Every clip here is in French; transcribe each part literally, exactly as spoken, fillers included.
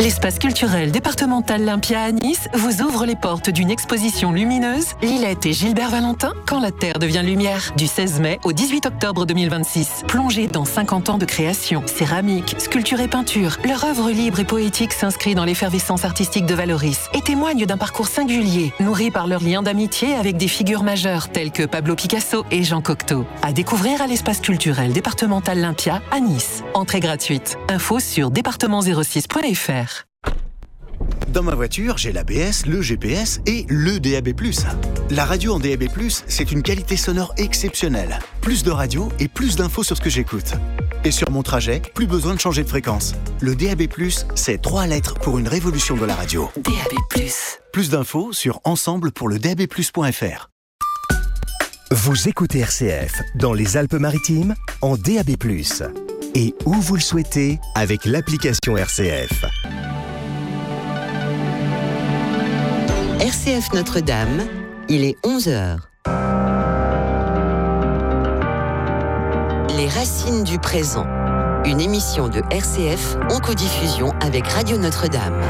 L'espace culturel départemental Lympia à Nice vous ouvre les portes d'une exposition lumineuse Lilette et Gilbert Valentin, Quand la Terre devient lumière, du seize mai au dix-huit octobre deux mille vingt-six. Plongez dans cinquante ans de création, céramique, sculpture et peinture. Leur œuvre libre et poétique s'inscrit dans l'effervescence artistique de Valoris et témoigne d'un parcours singulier, nourri par leur lien d'amitié avec des figures majeures telles que Pablo Picasso et Jean Cocteau. À découvrir à l'espace culturel départemental Lympia à Nice. Entrée gratuite. Info sur département zéro six point f r. Dans ma voiture, j'ai l'A B S, le G P S et le D A B plus. La radio en D A B plus, c'est une qualité sonore exceptionnelle. Plus de radio et plus d'infos sur ce que j'écoute. Et sur mon trajet, plus besoin de changer de fréquence. Le D A B plus, c'est trois lettres pour une révolution de la radio. D A B plus. Plus d'infos sur ensemble pour le d a b plus point f r. Vous écoutez R C F dans les Alpes-Maritimes en D A B plus. Et où vous le souhaitez avec l'application R C F. R C F Notre-Dame, il est onze heures. Les racines du présent, une émission de R C F en codiffusion avec Radio Notre-Dame.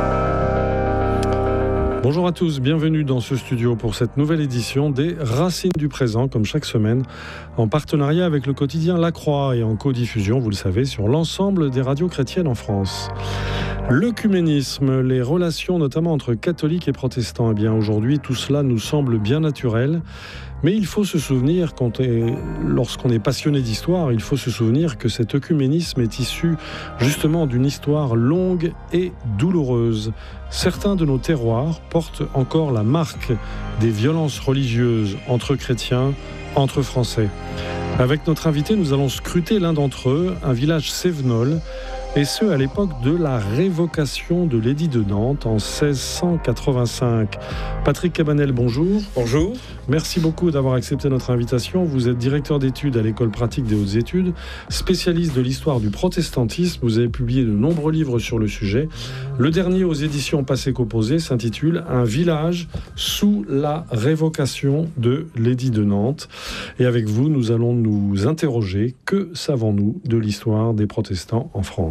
Bonjour à tous, bienvenue dans ce studio pour cette nouvelle édition des Racines du présent, comme chaque semaine, en partenariat avec le quotidien La Croix et en codiffusion, vous le savez, sur l'ensemble des radios chrétiennes en France. L'œcuménisme, les relations notamment entre catholiques et protestants, eh bien aujourd'hui tout cela nous semble bien naturel. Mais il faut se souvenir, quand est, lorsqu'on est passionné d'histoire, il faut se souvenir que cet œcuménisme est issu justement d'une histoire longue et douloureuse. Certains de nos terroirs portent encore la marque des violences religieuses entre chrétiens, entre Français. Avec notre invité, nous allons scruter l'un d'entre eux, un village cévenol, et ce à l'époque de la révocation de l'édit de Nantes en seize cent quatre-vingt-cinq. Patrick Cabanel, bonjour. Bonjour. Merci beaucoup d'avoir accepté notre invitation. Vous êtes directeur d'études à l'École pratique des hautes études, spécialiste de l'histoire du protestantisme. Vous avez publié de nombreux livres sur le sujet. Le dernier aux éditions Passé qu'Opposé s'intitule « Un village sous la révocation de l'édit de Nantes ». Et avec vous, nous allons nous interroger. Que savons-nous de l'histoire des protestants en France ?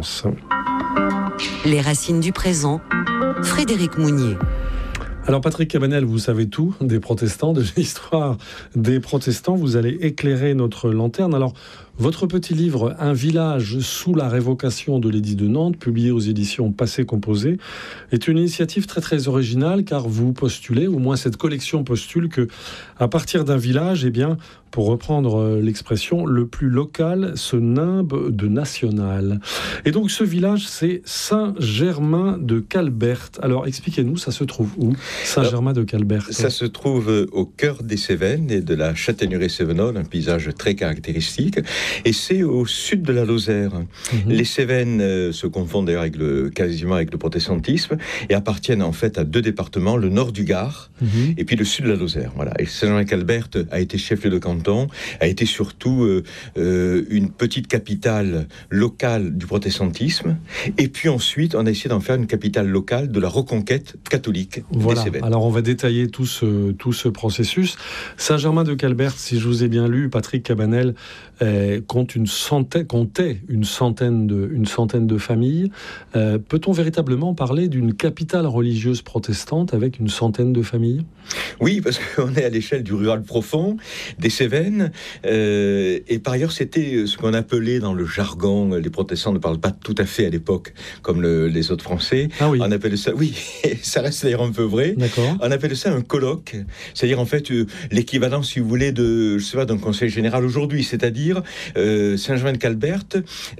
Les racines du présent, Frédéric Mounier. Alors Patrick Cabanel, vous savez tout des protestants, de l'histoire des protestants. Vous allez éclairer notre lanterne. Alors, votre petit livre « Un village sous la révocation de l'édit de Nantes », publié aux éditions Passé Composé, est une initiative très très originale car vous postulez, ou moins cette collection postule, que à partir d'un village, eh bien, pour reprendre l'expression, le plus local se nimbe de national. Et donc ce village, c'est Saint-Germain de Calberte. Alors expliquez-nous, ça se trouve où, Saint-Germain de Calberte ? Ça se trouve au cœur des Cévennes et de la châtaigneraie cévenole, un paysage très caractéristique. Et c'est au sud de la Lozère. Mmh. Les Cévennes euh, se confondent d'ailleurs avec le, quasiment avec le protestantisme et appartiennent en fait à deux départements, le nord du Gard mmh. et puis le sud de la Lozère. Voilà. Et Saint-Germain-Calberte a été chef-lieu de canton, a été surtout euh, euh, une petite capitale locale du protestantisme. Et puis ensuite, on a essayé d'en faire une capitale locale de la reconquête catholique voilà. des Cévennes. Alors on va détailler tout ce, tout ce processus. Saint-Germain de Calberte, si je vous ai bien lu, Patrick Cabanel, euh, compte une centaine, comptait une centaine de, une centaine de familles. Euh, peut-on véritablement parler d'une capitale religieuse protestante avec une centaine de familles ? Oui, parce qu'on est à l'échelle du rural profond, des Cévennes, euh, et par ailleurs c'était ce qu'on appelait dans le jargon, les protestants ne parlent pas tout à fait à l'époque comme le, les autres Français, ah oui. on appelle ça, oui, ça reste d'ailleurs un peu vrai, D'accord. On appelle ça un colloque, c'est-à-dire en fait euh, l'équivalent, si vous voulez, de, je sais pas, d'un conseil général aujourd'hui, c'est-à-dire Euh, Saint-Germain-de-Calberte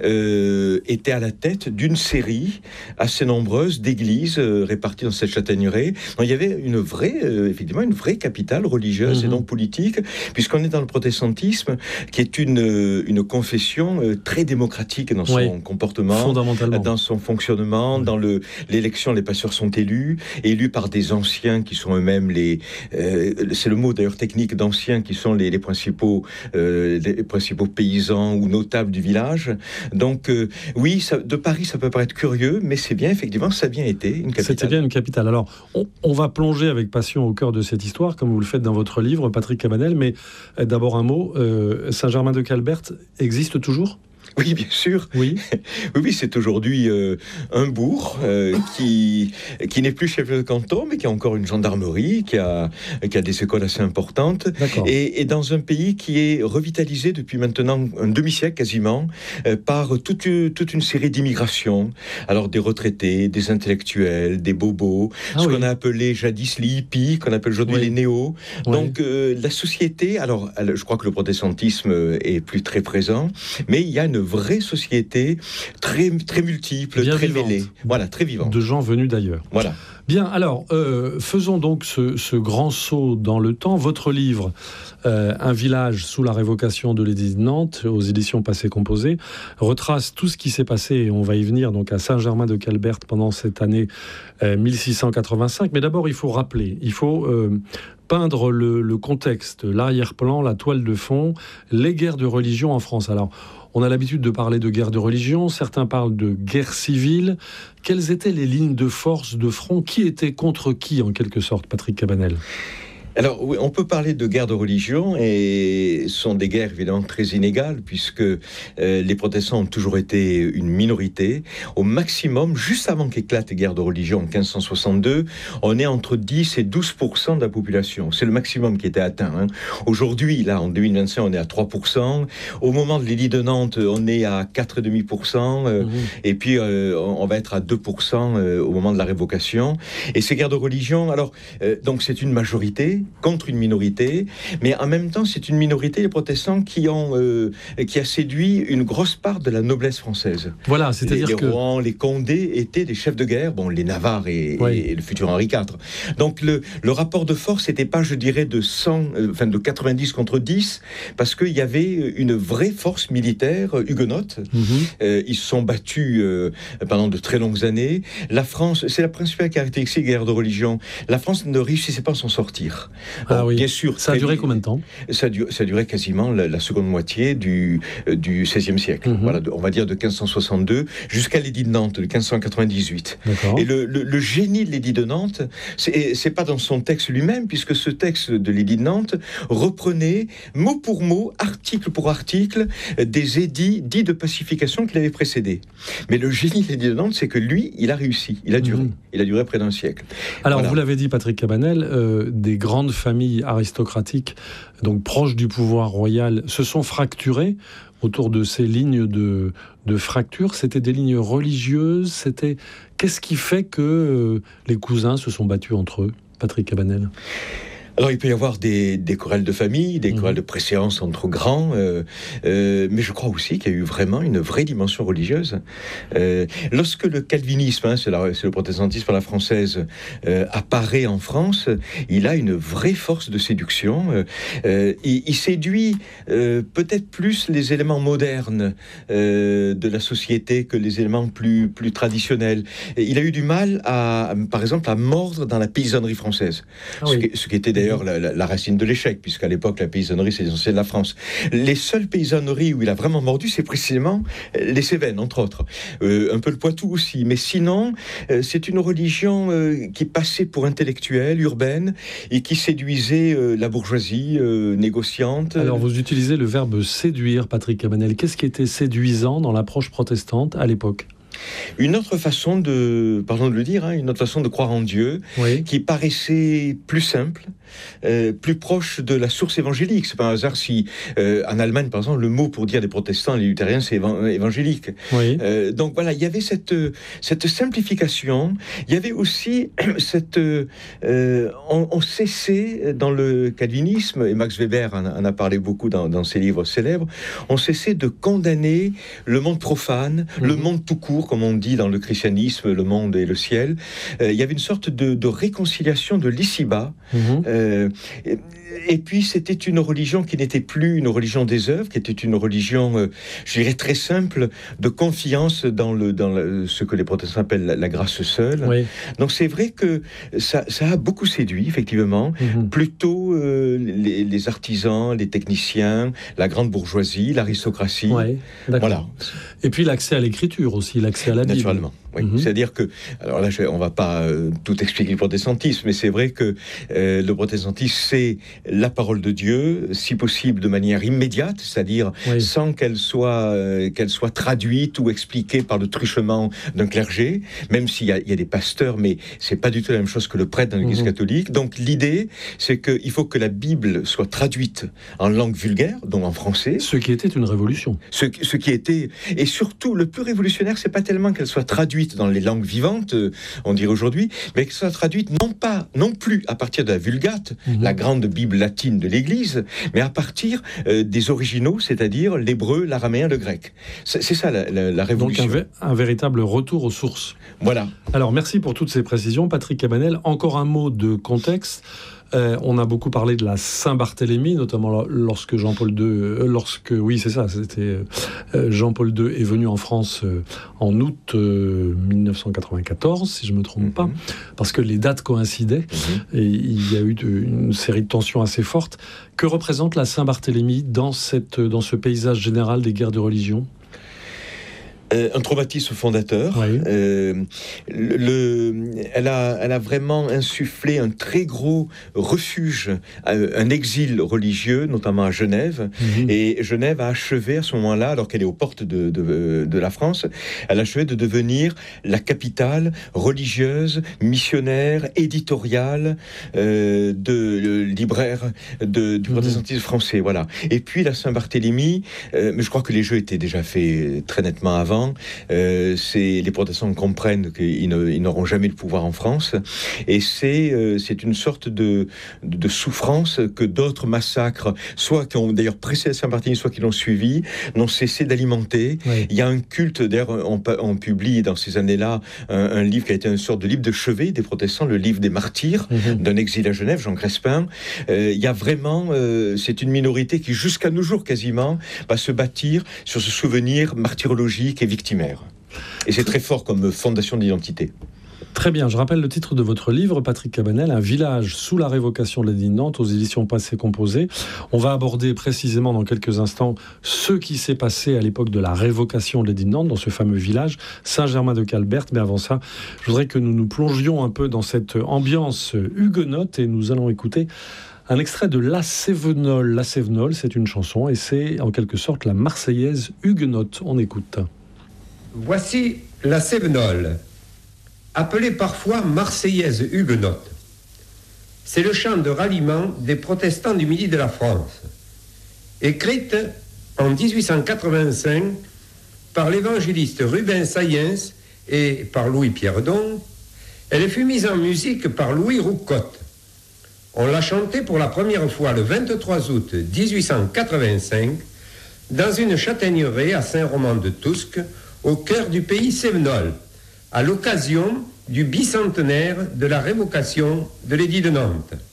euh, était à la tête d'une série assez nombreuse d'églises euh, réparties dans cette châtaigneraie. Donc, il y avait une vraie, euh, effectivement, une vraie capitale religieuse mmh. et donc politique, puisqu'on est dans le protestantisme, qui est une, une confession euh, très démocratique dans son oui. comportement, fondamentalement, dans son fonctionnement, mmh. dans le, l'élection, les pasteurs sont élus, élus par des anciens qui sont eux-mêmes les, euh, c'est le mot d'ailleurs technique d'anciens qui sont les, les principaux, euh, les principaux paysans ou notables du village. Donc euh, oui, ça, de Paris, ça peut paraître curieux, mais c'est bien, effectivement, ça a bien été une capitale. C'était bien une capitale. Alors, on, on va plonger avec passion au cœur de cette histoire, comme vous le faites dans votre livre, Patrick Cabanel, mais d'abord un mot, euh, Saint-Germain de Calberte existe toujours ? Oui, bien sûr. Oui, oui, oui, c'est aujourd'hui euh, un bourg euh, qui, qui n'est plus chef de canton, mais qui a encore une gendarmerie, qui a, qui a des écoles assez importantes, et, et dans un pays qui est revitalisé depuis maintenant un demi-siècle quasiment, euh, par toute, toute une série d'immigrations. Alors des retraités, des intellectuels, des bobos, ah, ce oui. qu'on a appelé jadis les hippies, qu'on appelle aujourd'hui oui. les néos. Oui. Donc euh, la société, alors je crois que le protestantisme est plus très présent, mais il y a une vraie société très, très multiple, bien très vivante. mêlée. Voilà, très vivante. De gens venus d'ailleurs. Voilà. Bien, alors, euh, faisons donc ce, ce grand saut dans le temps. Votre livre, euh, Un village sous la révocation de l'édit de Nantes, aux éditions Passé Composé, retrace tout ce qui s'est passé, et on va y venir, donc à Saint-Germain-de-Calberte pendant cette année euh, mille six cent quatre-vingt-cinq. Mais d'abord, il faut rappeler, il faut euh, peindre le, le contexte, l'arrière-plan, la toile de fond, les guerres de religion en France. Alors, on a l'habitude de parler de guerre de religion, certains parlent de guerre civile. Quelles étaient les lignes de force, de front? Qui était contre qui, en quelque sorte, Patrick Cabanel? Alors, oui, on peut parler de guerre de religion, et ce sont des guerres évidemment très inégales, puisque euh, les protestants ont toujours été une minorité. Au maximum, juste avant qu'éclatent les guerres de religion en quinze cent soixante-deux, on est entre dix et douze pour cent de la population. C'est le maximum qui était atteint. Hein. Aujourd'hui, là, en deux mille vingt-cinq, on est à trois pour cent. Au moment de l'édit de Nantes, on est à quatre virgule cinq pour cent. Euh, mmh. Et puis, euh, on va être à deux pour cent euh, au moment de la révocation. Et ces guerres de religion, alors, euh, donc c'est une majorité contre une minorité, mais en même temps, c'est une minorité, les protestants, qui, ont, euh, qui a séduit une grosse part de la noblesse française. Voilà, c'est-à-dire les, que... Les Rohan, les Condés étaient des chefs de guerre, bon, les Navarres et, oui. et le futur Henri quatre. Donc, le, le rapport de force n'était pas, je dirais, de cent, euh, enfin, de quatre-vingt-dix contre dix, parce qu'il y avait une vraie force militaire huguenote. Mm-hmm. Euh, ils se sont battus euh, pendant de très longues années. La France, c'est la principale caractéristique des guerres de religion, la France ne réussissait pas à s'en sortir. Bon, ah oui. Bien sûr. Ça a duré combien de temps ? Ça a, du, ça a duré quasiment la, la seconde moitié du, euh, du seizième siècle. Mm-hmm. Voilà, de, on va dire de quinze cent soixante-deux jusqu'à l'édit de Nantes de quinze cent quatre-vingt-dix-huit. D'accord. Et le, le, le génie de l'édit de Nantes, c'est, c'est pas dans son texte lui-même, puisque ce texte de l'édit de Nantes reprenait mot pour mot, article pour article, des édits dits de pacification qui l'avaient précédé. Mais le génie de l'édit de Nantes, c'est que lui, il a réussi, il a duré. Mm-hmm. Il a duré près d'un siècle. Alors, voilà. Vous l'avez dit, Patrick Cabanel, euh, des grandes familles aristocratiques, donc proches du pouvoir royal, se sont fracturées autour de ces lignes de, de fracture. C'était des lignes religieuses. C'était... Qu'est-ce qui fait que euh, les cousins se sont battus entre eux, Patrick Cabanel ? Alors, il peut y avoir des, des querelles de famille, des mmh. querelles de préséance entre grands, euh, euh, mais je crois aussi qu'il y a eu vraiment une vraie dimension religieuse. Euh, lorsque le calvinisme, hein, c'est, la, c'est le protestantisme à la française, euh, apparaît en France, il a une vraie force de séduction. Euh, il, il séduit euh, peut-être plus les éléments modernes euh, de la société que les éléments plus, plus traditionnels. Et il a eu du mal, à, par exemple, à mordre dans la paysannerie française, ah oui. ce, qui, ce qui était d'ailleurs La, la, la racine de l'échec, puisqu'à l'époque, la paysannerie, c'est l'essentiel de la France. Les seules paysanneries où il a vraiment mordu, c'est précisément les Cévennes, entre autres. Euh, un peu le Poitou aussi. Mais sinon, euh, c'est une religion euh, qui passait pour intellectuelle, urbaine, et qui séduisait euh, la bourgeoisie euh, négociante. Alors, vous utilisez le verbe séduire, Patrick Cabanel. Qu'est-ce qui était séduisant dans l'approche protestante à l'époque ? Une autre façon de, pardon de le dire, hein, une autre façon de croire en Dieu, oui. qui paraissait plus simple, euh, plus proche de la source évangélique. C'est pas un hasard si, euh, en Allemagne, par exemple, le mot pour dire des protestants, les luthériens, c'est évan- évangélique. Oui. Euh, donc voilà, il y avait cette, cette simplification. Il y avait aussi cette, euh, on, on cessait dans le calvinisme, et Max Weber en, en a parlé beaucoup dans, dans ses livres célèbres, on cessait de condamner le monde profane, mmh. le monde tout court, comme on dit dans le christianisme, le monde et le ciel. Euh, il y avait une sorte de, de réconciliation de l'ici-bas. Mmh. Euh, et, et puis, c'était une religion qui n'était plus une religion des œuvres, qui était une religion, euh, je dirais, très simple, de confiance dans, le, dans le, ce que les protestants appellent la, la grâce seule. Oui. Donc, c'est vrai que ça, ça a beaucoup séduit, effectivement, mmh. plutôt euh, les, les artisans, les techniciens, la grande bourgeoisie, l'aristocratie. Oui, d'accord. Voilà. Et puis, l'accès à l'écriture aussi, l'accès à la Bible. Naturellement. Oui. Mmh. C'est-à-dire que, alors là, je, on ne va pas euh, tout expliquer le protestantisme, mais c'est vrai que euh, le protestantisme, c'est la parole de Dieu, si possible de manière immédiate, c'est-à-dire oui. sans qu'elle soit, euh, qu'elle soit traduite ou expliquée par le truchement d'un clergé, même s'il y a, il y a des pasteurs, mais c'est pas du tout la même chose que le prêtre dans l'Église mmh. catholique. Donc l'idée, c'est qu'il faut que la Bible soit traduite en langue vulgaire, donc en français. Ce qui était une révolution. Ce, ce qui était, et surtout, le plus révolutionnaire, c'est pas tellement qu'elle soit traduite dans les langues vivantes, on dirait aujourd'hui, mais qu'elle soit traduite non pas, non plus à partir de la Vulgate, mmh. la grande Bible latine de l'Église, mais à partir euh, des originaux, c'est-à-dire l'hébreu, l'araméen, le grec. C'est, c'est ça la, la, la révolution. Donc un, vé- un véritable retour aux sources. Voilà. Alors merci pour toutes ces précisions, Patrick Cabanel. Encore un mot de contexte. Euh, on a beaucoup parlé de la Saint-Barthélemy, notamment lorsque Jean-Paul deux, euh, lorsque, oui c'est ça, c'était euh, Jean-Paul deux est venu en France euh, en août euh, dix-neuf cent quatre-vingt-quatorze, si je ne me trompe mm-hmm. pas, parce que les dates coïncidaient, mm-hmm. et il y a eu de, une série de tensions assez fortes. Que représente la Saint-Barthélemy dans, cette, dans ce paysage général des guerres de religion ? Euh, un traumatisme fondateur. Oui. Euh, le, elle, a, elle a vraiment insufflé un très gros refuge, un exil religieux, notamment à Genève. Mmh. Et Genève a achevé à ce moment-là, alors qu'elle est aux portes de, de, de la France, elle a achevé de devenir la capitale religieuse, missionnaire, éditoriale, euh, de libraire de, du protestantisme mmh. français. Voilà. Et puis la Saint-Barthélemy, euh, mais je crois que les jeux étaient déjà faits très nettement avant. Euh, c'est, les protestants comprennent qu'ils ne, ils n'auront jamais le pouvoir en France, et c'est, euh, c'est une sorte de, de souffrance que d'autres massacres, soit qui ont d'ailleurs précédé Saint-Barthélemy, soit qui l'ont suivi, n'ont cessé d'alimenter. Oui. Il y a un culte, d'ailleurs on, on publie dans ces années-là un, un livre qui a été une sorte de livre de chevet des protestants, le livre des martyrs, mmh. d'un exil à Genève, Jean Crespin. Euh, il y a vraiment, euh, c'est une minorité qui jusqu'à nos jours quasiment va se bâtir sur ce souvenir martyrologique et victimaire. Et c'est très fort comme fondation d'identité. Très bien, je rappelle le titre de votre livre, Patrick Cabanel, Un village sous la révocation de l'édit de Nantes, aux éditions Passé Composé. On va aborder précisément dans quelques instants ce qui s'est passé à l'époque de la révocation de l'édit de Nantes, dans ce fameux village, Saint-Germain-de-Calberte. Mais avant ça, je voudrais que nous nous plongions un peu dans cette ambiance huguenote, et nous allons écouter un extrait de La Cévenole. La Cévenole, c'est une chanson, et c'est en quelque sorte la Marseillaise huguenote. On écoute. Voici La Cévenole, appelée parfois Marseillaise huguenote. C'est le chant de ralliement des protestants du midi de la France. Écrite en dix-huit cent quatre-vingt-cinq par l'évangéliste Rubens Saillens et par Louis-Pierre Don, elle fut mise en musique par Louis Roucotte. On l'a chantée pour la première fois le vingt-trois août dix-huit cent quatre-vingt-cinq dans une châtaigneraie à Saint-Roman-de-Tousque, au cœur du pays cévenol, à l'occasion du bicentenaire de la révocation de l'édit de Nantes.